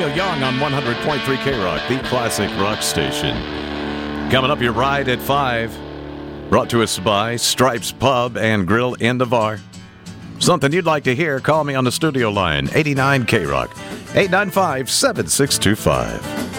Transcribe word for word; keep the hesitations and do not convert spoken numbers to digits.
Young on one hundred point three K-Rock, the classic rock station. Coming up, your ride at five. Brought to us by Stripes Pub and Grill in Navarre. Something you'd like to hear, call me on the studio line, eighty-nine K-Rock, eight nine five, seven six two five.